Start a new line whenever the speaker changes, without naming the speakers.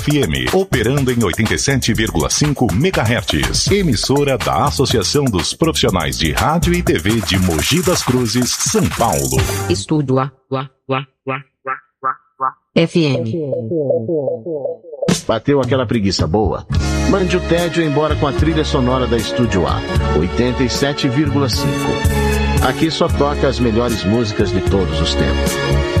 FM, operando em 87,5 MHz. Emissora da Associação dos Profissionais de Rádio e TV de Mogi das Cruzes, São Paulo.
Estúdio FM.
Bateu aquela preguiça boa? Mande o tédio embora com a trilha sonora da Estúdio A, 87,5. Aqui só toca as melhores músicas de todos os tempos.